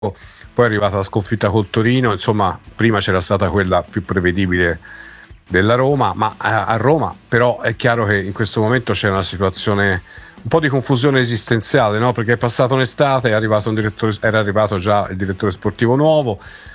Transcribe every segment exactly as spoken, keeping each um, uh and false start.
poi è arrivata la sconfitta col Torino, insomma prima c'era stata quella più prevedibile della Roma, ma a, a Roma però è chiaro che in questo momento c'è una situazione un po' di confusione esistenziale, no? Perché è passata un'estate, è arrivato un direttore, era arrivato già il direttore sportivo nuovo,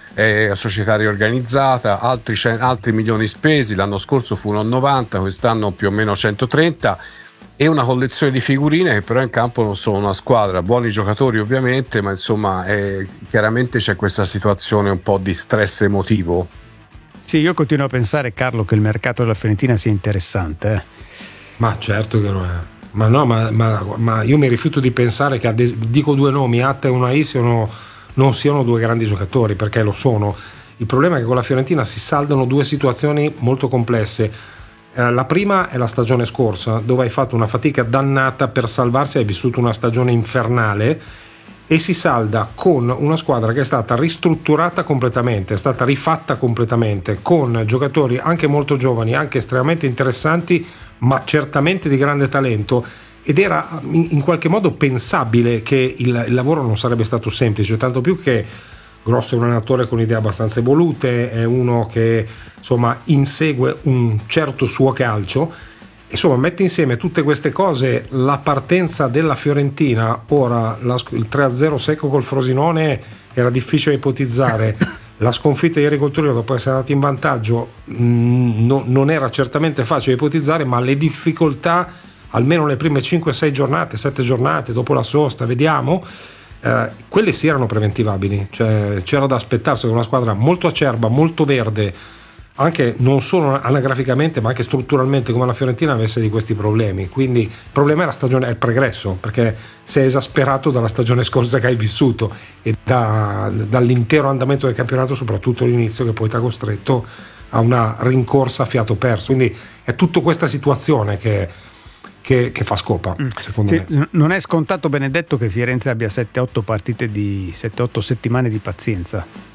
è società riorganizzata, altri, altri milioni spesi, l'anno scorso furono novanta, quest'anno più o meno centotrenta, e una collezione di figurine che però in campo non sono una squadra, buoni giocatori ovviamente, ma insomma è, chiaramente c'è questa situazione un po' di stress emotivo. Sì, io continuo a pensare, Carlo, che il mercato della Fiorentina sia interessante. Eh? Ma certo che lo è. Ma no, ma, ma, ma io mi rifiuto di pensare che, dico due nomi, Atta e Unai, siano, non siano due grandi giocatori, perché lo sono. Il problema è che con la Fiorentina si saldano due situazioni molto complesse. Eh, la prima è la stagione scorsa, dove hai fatto una fatica dannata per salvarsi, hai vissuto una stagione infernale, e si salda con una squadra che è stata ristrutturata completamente, è stata rifatta completamente, con giocatori anche molto giovani, anche estremamente interessanti, ma certamente di grande talento, ed era in qualche modo pensabile che il, il lavoro non sarebbe stato semplice, tanto più che Grosso è un allenatore con idee abbastanza evolute, è uno che insomma insegue un certo suo calcio. Insomma, mette insieme tutte queste cose, la partenza della Fiorentina, ora la, il tre a zero secco col Frosinone era difficile ipotizzare, la sconfitta ieri col Torino dopo essere andati in vantaggio mh, no, non era certamente facile ipotizzare, ma le difficoltà, almeno le prime cinque sei giornate, sette giornate, dopo la sosta, vediamo, eh, quelle sì erano preventivabili, cioè c'era da aspettarsi che una squadra molto acerba, molto verde, anche non solo anagraficamente ma anche strutturalmente come la Fiorentina, avesse di questi problemi. Quindi il problema è la stagione, è il pregresso, perché sei esasperato dalla stagione scorsa che hai vissuto e da, dall'intero andamento del campionato, soprattutto l'inizio, che poi ti ha costretto a una rincorsa a fiato perso. Quindi è tutta questa situazione che, che, che fa scopa, secondo sì, me. Non è scontato, Benedetto, che Firenze abbia sette otto partite di sette otto settimane di pazienza.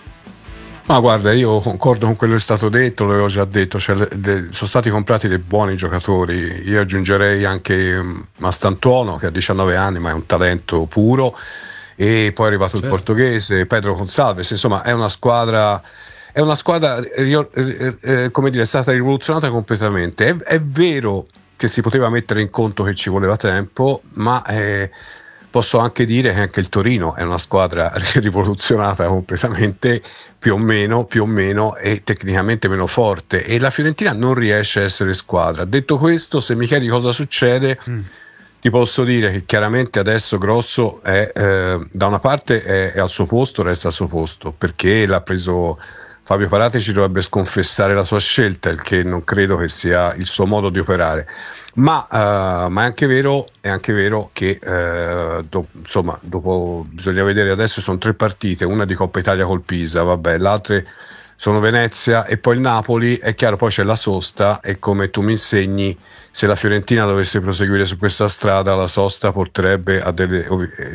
Ma guarda, io concordo con quello che è stato detto, l'avevo già detto, cioè, de, sono stati comprati dei buoni giocatori. Io aggiungerei anche Mastantuono, che ha diciannove anni ma è un talento puro, e poi è arrivato certo. il portoghese Pedro Gonçalves. Insomma è una squadra è una squadra eh, eh, come dire, è stata rivoluzionata completamente. È, è vero che si poteva mettere in conto che ci voleva tempo, ma eh, posso anche dire che anche il Torino è una squadra rivoluzionata completamente, più o meno, più o meno, e tecnicamente meno forte, e la Fiorentina non riesce a essere squadra. Detto questo, se mi chiedi cosa succede, mm. ti posso dire che chiaramente adesso Grosso è eh, da una parte è, è al suo posto, resta al suo posto, perché l'ha preso Fabio Paratici, dovrebbe sconfessare la sua scelta, il che non credo che sia il suo modo di operare. Ma, uh, ma è anche vero, è anche vero che uh, do, insomma, dopo bisogna vedere, adesso sono tre partite, una di Coppa Italia col Pisa, vabbè, le altre sono Venezia e poi il Napoli, è chiaro, poi c'è la sosta, e come tu mi insegni, se la Fiorentina dovesse proseguire su questa strada, la sosta porterebbe a, delle,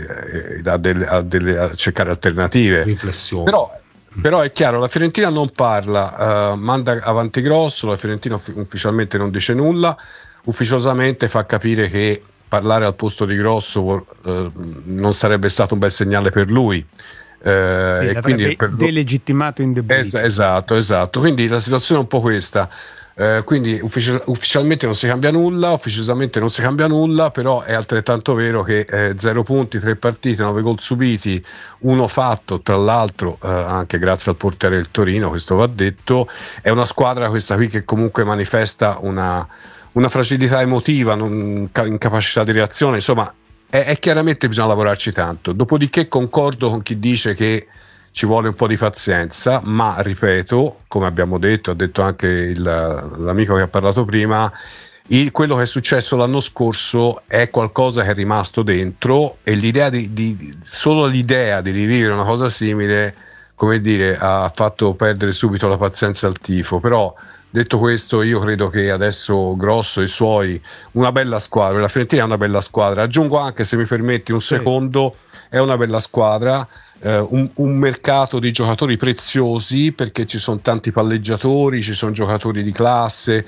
a, delle, a, delle, a cercare alternative. Riflessione. Però Però è chiaro, la Fiorentina non parla, uh, manda avanti Grosso, la Fiorentina uf- ufficialmente non dice nulla, ufficiosamente fa capire che parlare al posto di Grosso uh, non sarebbe stato un bel segnale per lui. Uh, sì, e quindi per delegittimato in debito. Es- esatto, esatto. Quindi la situazione è un po' questa. Uh, quindi uffici- ufficialmente non si cambia nulla, ufficiosamente non si cambia nulla, però è altrettanto vero che eh, zero punti, tre partite, nove gol subiti, uno fatto, tra l'altro eh, anche grazie al portiere del Torino, questo va detto. È una squadra questa qui che comunque manifesta una, una fragilità emotiva, non, incapacità di reazione, insomma è, è chiaramente bisogna lavorarci tanto. Dopodiché concordo con chi dice che ci vuole un po' di pazienza, ma ripeto, come abbiamo detto, ha detto anche il, l'amico che ha parlato prima, il, quello che è successo l'anno scorso è qualcosa che è rimasto dentro, e l'idea di, di solo l'idea di rivivere una cosa simile, come dire, ha fatto perdere subito la pazienza al tifo. Però detto questo, io credo che adesso Grosso e i suoi, una bella squadra, la Fiorentina è una bella squadra, aggiungo anche, se mi permetti un secondo, è una bella squadra. Uh, un, un mercato di giocatori preziosi, perché ci sono tanti palleggiatori, ci sono giocatori di classe,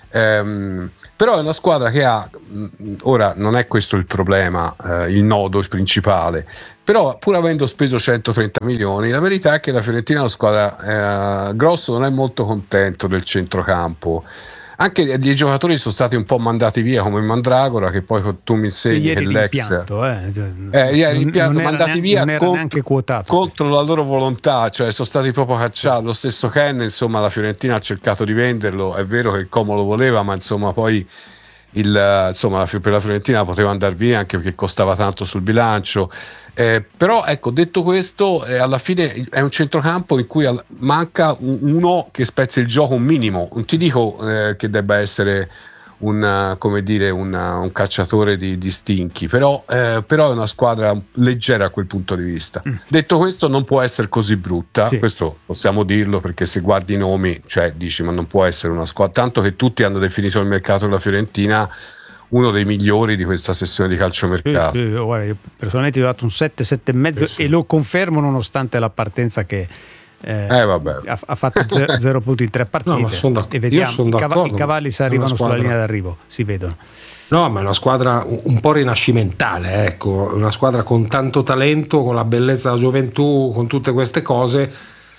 Ehm, però è una squadra che ha, ora non è questo il problema, eh, il nodo principale, però pur avendo speso centotrenta milioni, la verità è che la Fiorentina è una squadra, eh, Grosso non è molto contento del centrocampo. Anche dei giocatori sono stati un po' mandati via, come Mandragora, che poi tu mi insegni sì, che l'ex eh. Cioè, eh, ieri rimpianto, mandati neanche, via contro, contro la loro volontà, cioè sono stati proprio cacciati. Lo stesso Ken, insomma, la Fiorentina ha cercato di venderlo, è vero che il Como lo voleva, ma insomma poi il, insomma, per la Fiorentina poteva andare via anche perché costava tanto sul bilancio. Eh, però ecco, detto questo, eh, alla fine è un centrocampo in cui al- manca un- uno che spezzi il gioco un minimo. Non ti dico eh, che debba essere un, come dire, un, un cacciatore di, di stinchi, però, eh, però è una squadra leggera a quel punto di vista. Mm. Detto questo, non può essere così brutta, sì. Questo possiamo dirlo, perché se guardi i nomi, cioè dici ma non può essere una squadra, tanto che tutti hanno definito il mercato della Fiorentina uno dei migliori di questa sessione di calciomercato. Sì, sì, guarda, io personalmente ho dato un sette, sette e mezzo sì, sì. E lo confermo nonostante la partenza che eh, eh, vabbè. Ha, ha fatto zero, zero punti in tre partite. No, ma sono d'accordo. E vediamo, io sono i, d'accordo. I cavalli si arrivano sulla linea d'arrivo, si vedono. No, ma è una squadra un po' rinascimentale, ecco, una squadra con tanto talento, con la bellezza della gioventù, con tutte queste cose.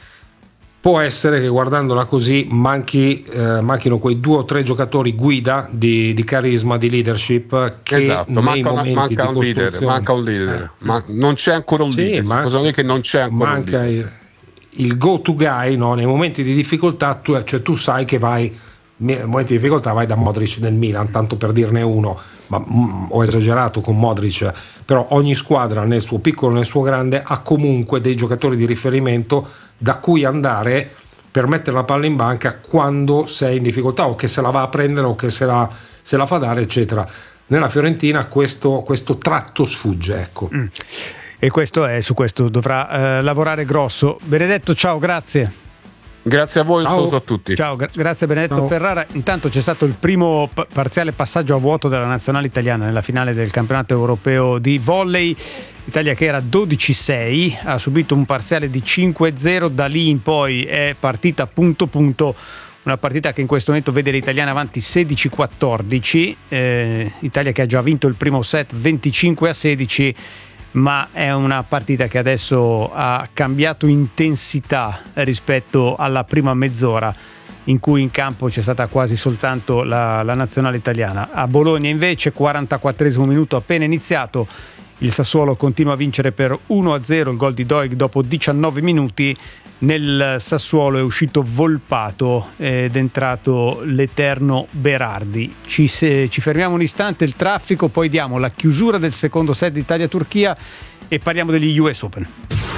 Può essere che guardandola così manchi, eh, manchino quei due o tre giocatori guida di, di carisma, di leadership che esatto, manca, una, manca, un leader, manca un leader, eh. ma non c'è ancora un sì, leader, man- cosa che non c'è ancora manca un leader. Il, il go to guy, no? Nei momenti di difficoltà tu, cioè, tu sai che vai nei momenti di difficoltà vai da Modric nel Milan, tanto per dirne uno, ma mm, ho esagerato con Modric, però ogni squadra nel suo piccolo, nel suo grande ha comunque dei giocatori di riferimento da cui andare per mettere la palla in banca quando sei in difficoltà, o che se la va a prendere o che se la, se la fa dare, eccetera. Nella Fiorentina questo, questo tratto sfugge, ecco. Mm. E questo è, su questo dovrà eh, lavorare Grosso. Benedetto, ciao, grazie. Grazie a voi, un Ciao. saluto a tutti. Ciao, gra- grazie Benedetto Ciao. Ferrara. Intanto c'è stato il primo p- parziale passaggio a vuoto della nazionale italiana nella finale del campionato europeo di volley. Italia che era dodici sei, ha subito un parziale di cinque zero, da lì in poi è partita punto punto, una partita che in questo momento vede l'italiana avanti sedici quattordici, eh, Italia che ha già vinto il primo set venticinque a sedici, ma è una partita che adesso ha cambiato intensità rispetto alla prima mezz'ora in cui in campo c'è stata quasi soltanto la, la nazionale italiana. A Bologna invece, quarantaquattresimo minuto appena iniziato, il Sassuolo continua a vincere per uno a zero, il gol di Doig dopo diciannove minuti. Nel Sassuolo è uscito Volpato ed è entrato l'eterno Berardi. Ci, se, ci fermiamo un istante, il traffico, poi diamo la chiusura del secondo set Italia-Turchia e parliamo degli U S Open.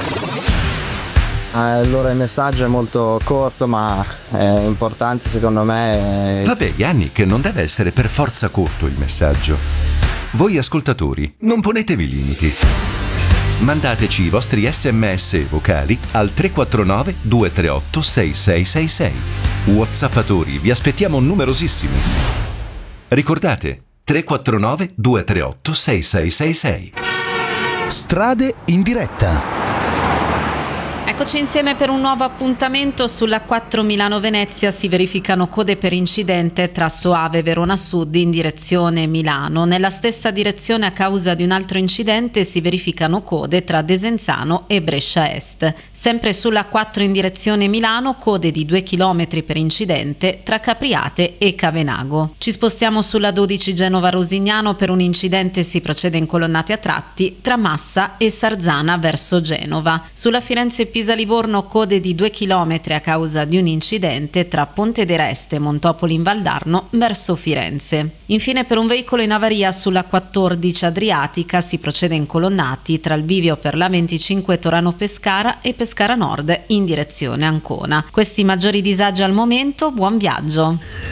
Allora il messaggio è molto corto ma è importante secondo me. Vabbè Yannick, non deve essere per forza corto il messaggio. Voi ascoltatori non ponetevi limiti. Mandateci i vostri sms vocali al tre quattro nove due tre otto sei sei sei sei. WhatsAppatori, vi aspettiamo numerosissimi. Ricordate, tre quattro nove due tre otto sei sei sei sei. Strade in diretta. Eccoci insieme per un nuovo appuntamento. Sulla quattro Milano-Venezia si verificano code per incidente tra Soave Verona Sud in direzione Milano. Nella stessa direzione, a causa di un altro incidente, si verificano code tra Desenzano e Brescia Est. Sempre sulla quattro in direzione Milano, code di due chilometri per incidente tra Capriate e Cavenago. Ci spostiamo sulla dodici Genova-Rosignano. Per un incidente si procede in colonnate a tratti tra Massa e Sarzana verso Genova. Sulla Firenze Pisa-Livorno, code di due chilometri a causa di un incidente tra Ponte d'Ereste e Montopoli in Valdarno verso Firenze. Infine, per un veicolo in avaria sulla quattordici Adriatica si procede in colonnati tra il bivio per la venticinque Torano-Pescara e Pescara Nord in direzione Ancona. Questi maggiori disagi al momento, buon viaggio.